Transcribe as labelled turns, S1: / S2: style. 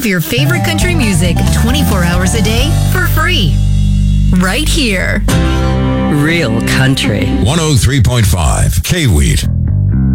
S1: of your favorite country music 24 hours a day for free. Right here.
S2: Real country.
S3: 103.5 K-Wheat.